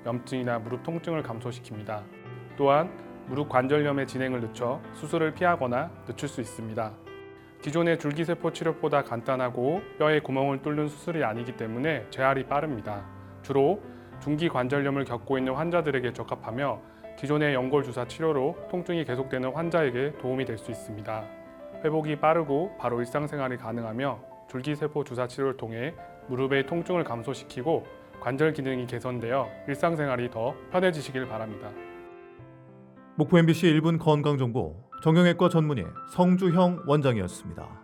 염증이나 무릎 통증을 감소시킵니다. 또한 무릎 관절염의 진행을 늦춰 수술을 피하거나 늦출 수 있습니다. 기존의 줄기세포 치료보다 간단하고 뼈에 구멍을 뚫는 수술이 아니기 때문에 재활이 빠릅니다. 주로 중기 관절염을 겪고 있는 환자들에게 적합하며 기존의 연골 주사 치료로 통증이 계속되는 환자에게 도움이 될 수 있습니다. 회복이 빠르고 바로 일상생활이 가능하며 줄기세포 주사 치료를 통해 무릎의 통증을 감소시키고 관절 기능이 개선되어 일상생활이 더 편해지시길 바랍니다. 목포 MBC 1분 건강정보 정형외과 전문의 성주형 원장이었습니다.